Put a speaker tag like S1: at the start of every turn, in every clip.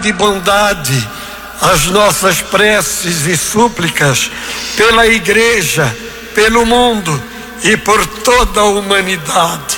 S1: de bondade as nossas preces e súplicas pela Igreja, pelo mundo e por toda a humanidade.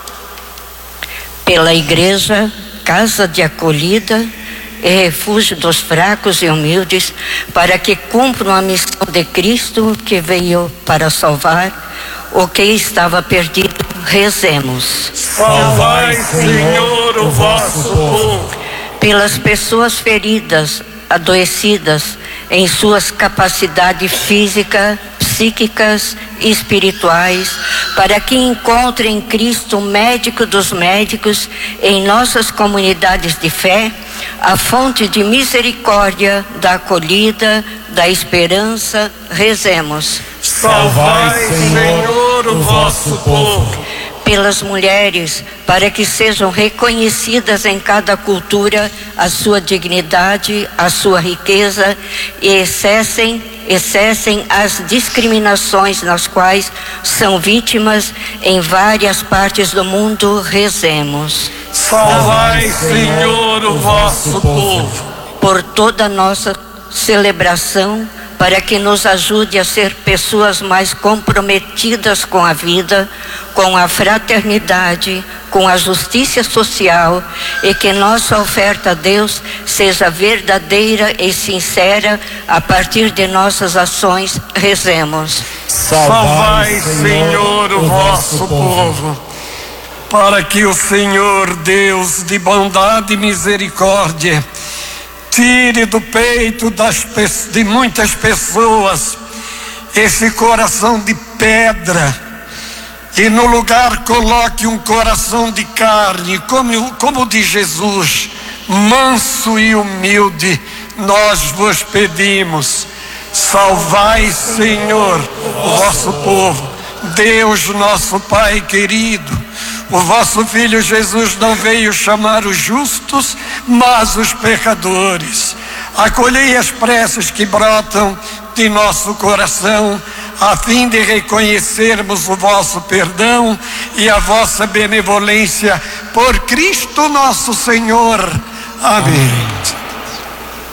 S2: Pela Igreja, casa de acolhida e refúgio dos fracos e humildes, para que cumpram a missão de Cristo que veio para salvar o que estava perdido. Rezemos.
S1: Salvai, Senhor, o vosso povo.
S2: Pelas pessoas feridas, adoecidas em suas capacidades físicas, psíquicas e espirituais, para que encontrem em Cristo, o médico dos médicos, em nossas comunidades de fé, a fonte de misericórdia, da acolhida, da esperança. Rezemos.
S1: Salvai, Senhor, o vosso povo.
S2: Pelas mulheres, para que sejam reconhecidas em cada cultura a sua dignidade, a sua riqueza e cessem as discriminações nas quais são vítimas em várias partes do mundo. Rezemos.
S1: Salvai, Senhor, o vosso povo.
S2: Por toda a nossa celebração, para que nos ajude a ser pessoas mais comprometidas com a vida, com a fraternidade, com a justiça social, e que nossa oferta a Deus seja verdadeira e sincera a partir de nossas ações. Rezemos.
S1: Salvai, Senhor, o vosso povo, para que o Senhor, Deus de bondade e misericórdia, tire do peito de muitas pessoas esse coração de pedra e no lugar coloque um coração de carne, como o de Jesus, manso e humilde. Nós vos pedimos, salvai, Senhor, o vosso povo. Deus, nosso Pai querido, o vosso Filho Jesus não veio chamar os justos, mas os pecadores. Acolhei as preces que brotam de nosso coração, a fim de reconhecermos o vosso perdão e a vossa benevolência por Cristo nosso Senhor. Amém.